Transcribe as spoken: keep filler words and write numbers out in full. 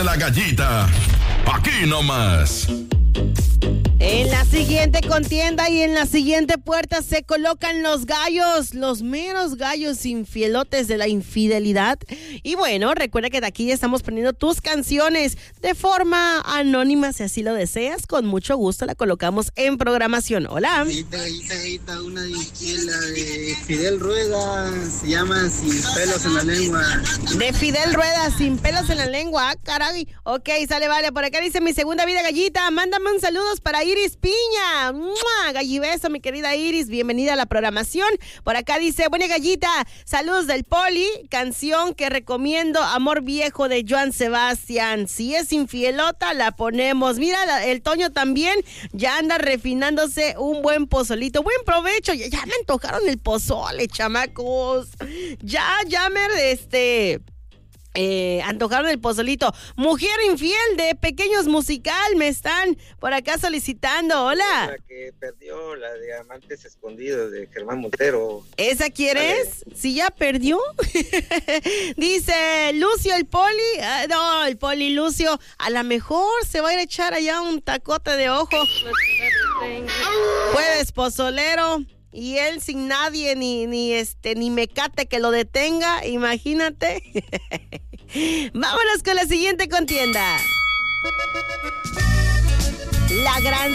La gallita, aquí nomás. En la siguiente contienda y en la siguiente puerta se colocan los gallos, los meros gallos infielotes de la infidelidad. Y bueno, recuerda que de aquí estamos poniendo tus canciones de forma anónima, si así lo deseas. Con mucho gusto la colocamos en programación. Hola. Gallita, gallita, gallita, una disquela de Fidel Rueda, se llama Sin Pelos en la Lengua. De Fidel Rueda, Sin Pelos en la Lengua. Ah, caray. Ok, sale, vale. Por acá dice mi segunda vida, gallita. Mándame un saludos para Iris Piña. ¡Mua! Gallibeso, mi querida Iris. Bienvenida a la programación. Por acá dice, buena gallita. Saludos del Poli. Canción que recomiendo, Amor Viejo de Joan Sebastián. Si es infielota, la ponemos. Mira, la, el Toño también ya anda refinándose un buen pozolito. Buen provecho. Ya, ya me antojaron el pozole, chamacos. Ya, ya me, este... Eh, antojaron el pozolito. Mujer infiel de Pequeños Musical, me están por acá solicitando. Hola. La que perdió, la de Amantes Escondidos de Germán Montero. ¿Esa quieres? Si ¿Sí ya perdió? Dice Lucio el Poli. Ah, no, el Poli Lucio. A lo mejor se va a ir a echar allá un tacote de ojo. Jueves pozolero. Y él sin nadie, ni, ni este, ni mecate que lo detenga, imagínate. Vámonos con la siguiente contienda. La gran